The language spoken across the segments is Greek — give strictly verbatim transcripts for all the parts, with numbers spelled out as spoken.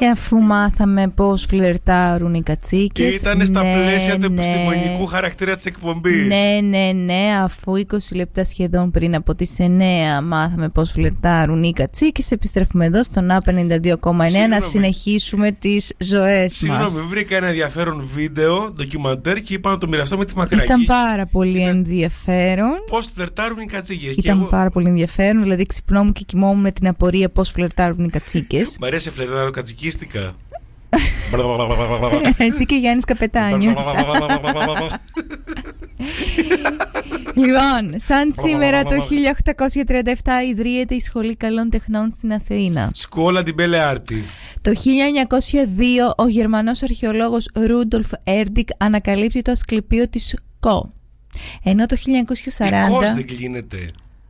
Και αφού μάθαμε πώς φλερτάρουν οι κατσίκες. Ήτανε στα ναι, πλαίσια του ναι. επιστημονικού χαρακτήρα της εκπομπής. Ναι, ναι, ναι. Αφού είκοσι λεπτά σχεδόν πριν από τις εννέα μάθαμε πώς φλερτάρουν οι κατσίκες, επιστρέφουμε εδώ στον Α πενήντα δύο κόμμα εννέα να συνεχίσουμε τις ζωές Συγγνώμη, μας. Συγγνώμη, βρήκα ένα ενδιαφέρον βίντεο, ντοκιμαντέρ, και είπα να το μοιραστώ με τη Μακράκη. Ήταν πάρα πολύ Ήταν... ενδιαφέρον. Πώς φλερτάρουν οι κατσίκες. Ήταν εγώ... πάρα πολύ ενδιαφέρον. Δηλαδή ξυπνόμουν και κοιμόμουν με την απορία πώς φλερτάρουν οι κατσίκες. Μ' αρέσει φλερτάρω κατσικίστικα. Εσύ και Γιάννης Καπετάνιος. Λοιπόν, σαν σήμερα το χίλια οκτακόσια τριάντα επτά ιδρύεται η Σχολή Καλών Τεχνών στην Αθήνα. Σκόλα την Μπέλε Άρτη. Το χίλια εννιακόσια δύο ο Γερμανός αρχαιολόγος Ρούντολφ Έρντικ ανακαλύπτει το ασκληπείο της Κο. Ενώ το χίλια εννιακόσια σαράντα... Η Κος δεν κλείνεται.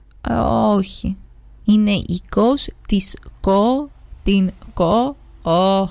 Όχι. Είναι η Κος της Κο, την Κο, ο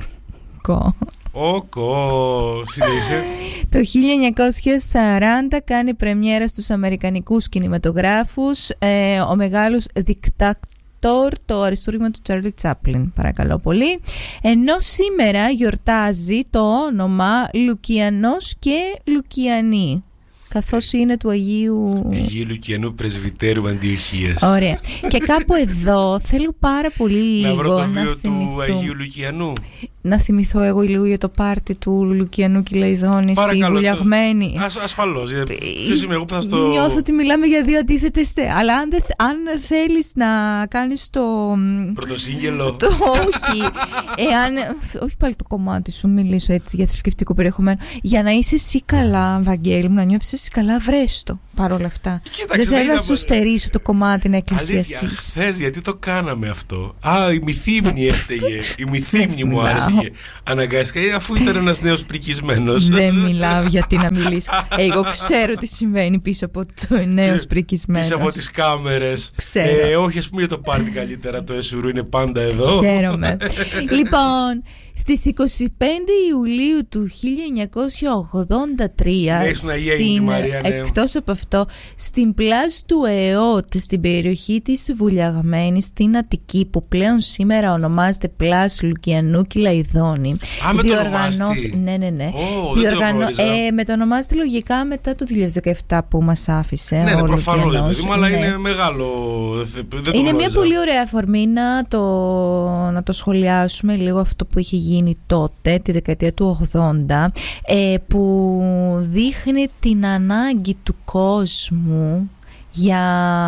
Κο. Ο Κο, συνέχισε. Το χίλια εννιακόσια σαράντα κάνει πρεμιέρα στους αμερικανικούς κινηματογράφους ε, ο μεγάλος δικτάτορ, το αριστούργημα του Τσάρλι Τσάπλιν, παρακαλώ πολύ. Ενώ σήμερα γιορτάζει το όνομα Λουκιανός και Λουκιανή, καθώς είναι του Αγίου Αγίου Λουκιανού Πρεσβυτέρου Αντιοχίας. Ωραία. Και κάπου εδώ θέλω πάρα πολύ λίγο να βρω το βίο να του θυμηθώ. Αγίου Λουκιανού. Να θυμηθώ εγώ λίγο για το πάρτι του Λουκιανού Κυλαϊδόνη στη Βουλιαγμένη. Το... Ασ, ασφαλώς. Ποιος είμαι εγώ που θα στο... Νιώθω ότι μιλάμε για δύο αντίθετες. Αλλά αν, δε, αν θέλεις να κάνεις το... Πρωτοσύγγελο. Το όχι. Εάν... όχι πάλι το κομμάτι σου, μιλήσω έτσι για θρησκευτικό περιεχομένο. Για να είσαι εσύ καλά, Βαγγέλη μου, να νιώθεις εσύ καλά, βρες το παρόλα αυτά. Κοίταξε, δεν θέλω να είδα... σου στερήσω το κομμάτι να εκκλησιαστείς. Αλήθεια, χθες γιατί το κάναμε αυτό. Α, η μυθύμνη έφταιγε. Η μυθύμνη μου άρεσε. Αναγκάστηκα, αφού ήταν ένας νέος πρικισμένος. Δεν μιλάω γιατί να μιλήσω. Εγώ ξέρω τι συμβαίνει πίσω από το νέος πρικισμένος. Πίσω από τις κάμερες. Ξέρω. Ε, όχι, ας πούμε για το πάρτι καλύτερα. Το Εσουρού είναι πάντα εδώ. Χαίρομαι. Λοιπόν, στις είκοσι πέντε Ιουλίου του χίλια εννιακόσια ογδόντα τρία, στην, Μαρία, ναι. εκτός από αυτό, στην πλάζ του ΕΟΤ, στην περιοχή της Βουλιαγμένης, στην Αττική, που πλέον σήμερα ονομάζεται πλάζ Λουκιανού Κυλαϊδόνη. Α, με το ονομάστη. Ναι, ναι, ναι. Oh, Διοργανώ... ε, με το ονομάζεται λογικά μετά το δύο χιλιάδες δεκαεπτά που μας άφησε. Ναι, ο ναι, προφανώς, Λουκιανός, αλλά ναι. είναι μεγάλο. Δεν το είναι γνώριζα. μια πολύ ωραία αφορμή να το, να το σχολιάσουμε λίγο αυτό που είχε γίνει τότε, τη δεκαετία του ογδόντα, ε, που δείχνει την ανάγκη του κόσμου για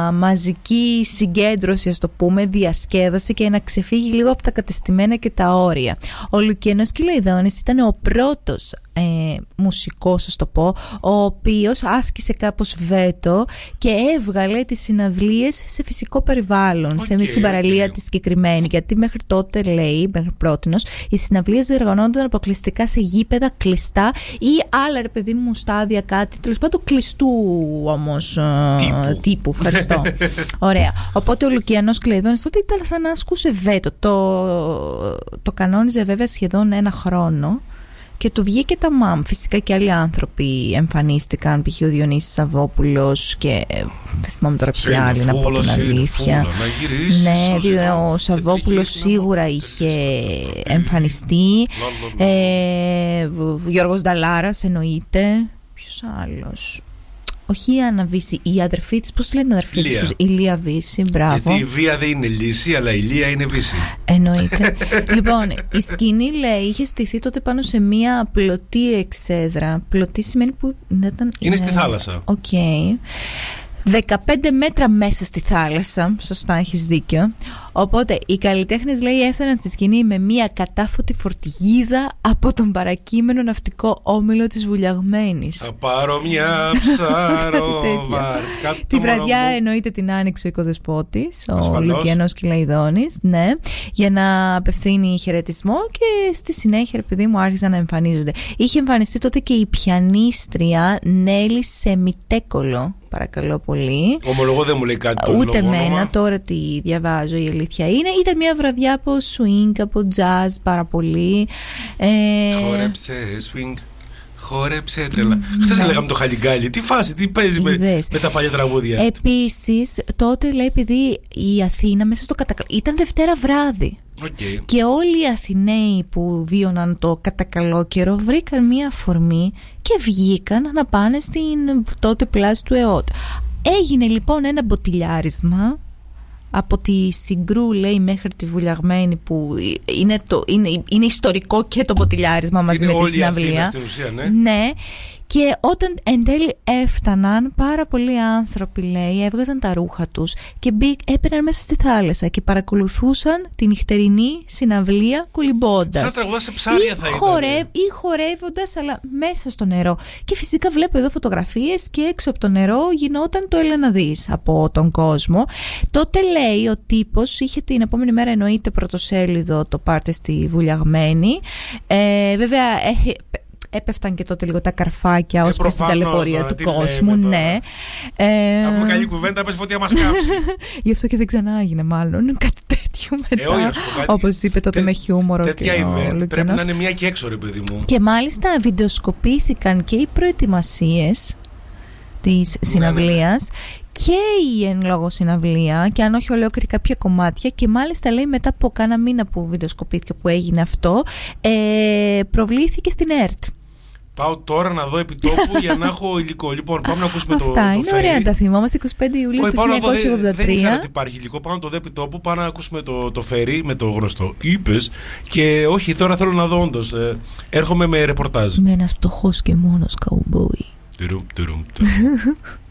μαζική συγκέντρωση, ας το πούμε, διασκέδαση και να ξεφύγει λίγο από τα κατεστημένα και τα όρια. Ο Λουκιανός Κυλαϊδόνης ήταν ο πρώτος ε, μουσικός, ας το πω, ο οποίος άσκησε κάπως βέτο και έβγαλε τις συναυλίες σε φυσικό περιβάλλον, okay, σε, στην παραλία okay. τη συγκεκριμένη, γιατί μέχρι τότε, λέει, μέχρι πρότινος, οι συναυλίες διοργανώνονταν αποκλειστικά σε γήπεδα κλειστά ή άλλα, ρε παιδί μου, στάδια, κάτι τέλος πάντων κλειστού όμως τύπου, τύπου. Ευχαριστώ. Ωραία. Οπότε ο Λουκιανός Κυλαϊδόνης τότε ήταν σαν να ασκούσε βέτο. Το, το κανόνιζε βέβαια σχεδόν ένα χρόνο. Και του βγήκε τα μαμ. Φυσικά και άλλοι άνθρωποι εμφανίστηκαν, π.χ. ο Διονύσης Σαββόπουλος και δεν θυμάμαι τώρα ποιοι άλλοι, να πω την αλήθεια. Ναι, ο Σαββόπουλος σίγουρα είχε εμφανιστεί. ε, Γιώργος Νταλάρας εννοείται. Ποιος άλλος? Όχι η Άννα Βύση, η αδερφή της, πώς λένε η αδερφή της? Η Λία Βύση, μπράβο. Γιατί η Βία δεν είναι λύση, αλλά η Λία είναι Βύση. Εννοείται. Λοιπόν, η σκηνή, λέει, είχε στηθεί τότε πάνω σε μία πλωτή εξέδρα. Πλωτή σημαίνει που δεν ήταν... Είναι, είναι στη θάλασσα. Οκ. Okay. δεκαπέντε μέτρα μέσα στη θάλασσα. Σωστά, έχεις δίκιο. Οπότε οι καλλιτέχνες, λέει, έφταναν στη σκηνή με μια κατάφωτη φορτηγίδα από τον παρακείμενο ναυτικό όμιλο της Βουλιαγμένης. Θα πάρω μια ψαροβάρκα. Τη βραδιά εννοείται την άνοιξε ο οικοδεσπότης, ο Λουκιανός Κυλαϊδόνης, ναι, για να απευθύνει χαιρετισμό και στη συνέχεια, επειδή μου άρχισαν να εμφανίζονται. Είχε εμφανιστεί τότε και η πιανίστρια Νέλη Σεμιτέκολο. Παρακαλώ πολύ. Ομολογώ δεν μου λέει κάτι το ούτε εμένα, τώρα τη διαβάζω, η αλήθεια είναι. Ήταν μια βραδιά από swing, από jazz, πάρα πολύ. Ε... Χόρεψε swing, χόρεψε τρελά. Mm, χθες λέγαμε το Χαλιγκάλι. Τι φάση, τι παίζει με, με τα παλιά τραγούδια. Επίσης, τότε, λέει, επειδή η Αθήνα μέσα στο κατακλείδι ήταν Δευτέρα βράδυ. Okay. Και όλοι οι Αθηναίοι που βίωναν το κατά καλό καιρό βρήκαν μία αφορμή και βγήκαν να πάνε στην τότε πλάση του ΕΟΤ. Έγινε λοιπόν ένα μποτιλιάρισμα από τη Συγκρού, λέει, μέχρι τη Βουλιαγμένη, που είναι, το, είναι, είναι ιστορικό και το μποτιλιάρισμα μαζί είναι με τη συναυλία. Στην ουσία, ναι. Ναι. Και όταν εν τέλει έφταναν, πάρα πολλοί άνθρωποι, λέει, έβγαζαν τα ρούχα τους και μπήκ, έπαιρναν μέσα στη θάλασσα και παρακολουθούσαν τη νυχτερινή συναυλία κολυμπώντας. Σαν τραγουδά σε ψάρια θα ήταν. Χορεύ, ή χορεύοντας, αλλά μέσα στο νερό. Και φυσικά βλέπω εδώ φωτογραφίες και έξω από το νερό γινόταν το έλα να δεις από τον κόσμο. Τότε, λέει, ο τύπος είχε την επόμενη μέρα, εννοείται, πρωτοσέλιδο το πάρτε στη Βουλιαγμένη. Ε, βέβαια, έχει... έπεφταν και τότε λίγο τα καρφάκια ως προς την ταλαιπωρία του κόσμου. Ναι. Ε, να πούμε καλή κουβέντα, πες φωτιά μας κάψει. Γι' αυτό και δεν ξανά έγινε μάλλον κάτι τέτοιο μετά. Ε, όπως είπε τότε, τε, με χιούμορο. Τέτοια και event πρέπει να είναι μία και έξω, ρε παιδί μου. Και μάλιστα βιντεοσκοπήθηκαν και οι προετοιμασίες της συναυλίας, ναι, ναι, και η εν λόγω συναυλία, και αν όχι ολόκληρη κάποια κομμάτια. Και μάλιστα, λέει, μετά από κάνα μήνα που βιντεοσκοπήθηκε, που έγινε αυτό, ε, προβλήθηκε στην ΕΡΤ. Πάω τώρα να δω επιτόπου για να έχω υλικό. Λοιπόν, πάμε να ακούσουμε το, Αυτά το είναι ωραία να τα θυμόμαστε. είκοσι πέντε Ιουλίου του χίλια εννιακόσια ογδόντα τρία. Δεν ήξερα ότι υπάρχει υλικό. Πάμε να το δω επιτόπου. Πάμε να ακούσουμε το, το φερί με το γνωστό είπες. Και όχι, τώρα θέλω να δω όντως. Ε, έρχομαι με ρεπορτάζ. Είμαι ένας φτωχός και μόνος καουμπόι.